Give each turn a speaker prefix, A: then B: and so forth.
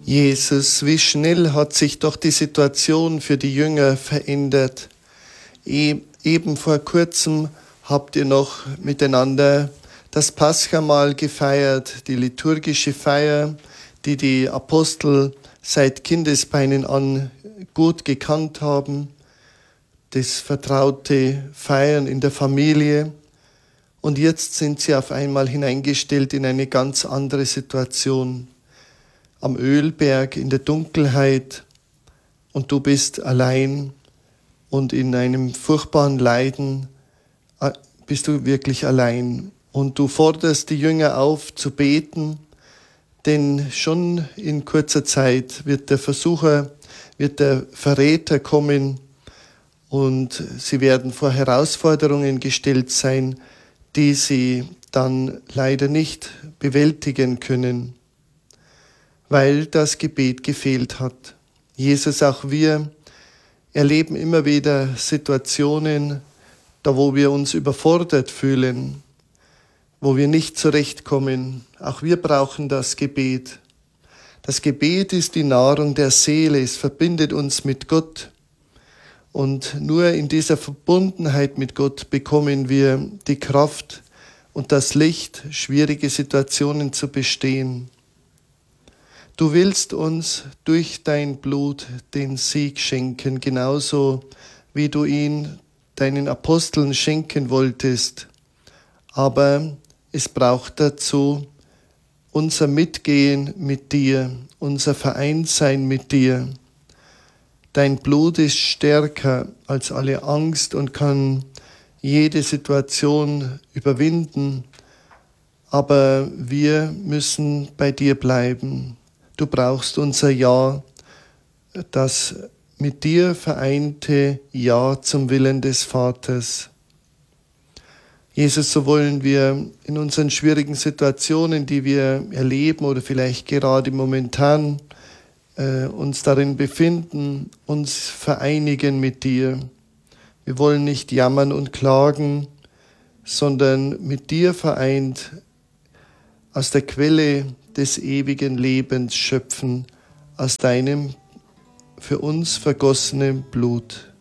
A: Jesus, wie schnell hat sich doch die Situation für die Jünger verändert. Eben vor kurzem habt ihr noch miteinander das Paschamahl gefeiert, die liturgische Feier, die die Apostel seit Kindesbeinen an gut gekannt haben, das vertraute Feiern in der Familie. Und jetzt sind sie auf einmal hineingestellt in eine ganz andere Situation. Am Ölberg in der Dunkelheit und du bist allein und in einem furchtbaren Leiden bist du wirklich allein. Und du forderst die Jünger auf zu beten, denn schon in kurzer Zeit wird der Versucher, wird der Verräter kommen und sie werden vor Herausforderungen gestellt sein, die sie dann leider nicht bewältigen können, weil das Gebet gefehlt hat. Jesus, auch wir erleben immer wieder Situationen, da wo wir uns überfordert fühlen, wo wir nicht zurechtkommen. Auch wir brauchen das Gebet. Das Gebet ist die Nahrung der Seele, es verbindet uns mit Gott. Und nur in dieser Verbundenheit mit Gott bekommen wir die Kraft und das Licht, schwierige Situationen zu bestehen. Du willst uns durch dein Blut den Sieg schenken, genauso wie du ihn deinen Aposteln schenken wolltest. Aber es braucht dazu unser Mitgehen mit dir, unser Vereintsein mit dir. Dein Blut ist stärker als alle Angst und kann jede Situation überwinden, aber wir müssen bei dir bleiben. Du brauchst unser Ja, das mit dir vereinte Ja zum Willen des Vaters. Jesus, so wollen wir in unseren schwierigen Situationen, die wir erleben oder vielleicht gerade momentan uns darin befinden, uns vereinigen mit dir. Wir wollen nicht jammern und klagen, sondern mit dir vereint aus der Quelle des ewigen Lebens schöpfen, aus deinem für uns vergossenen Blut.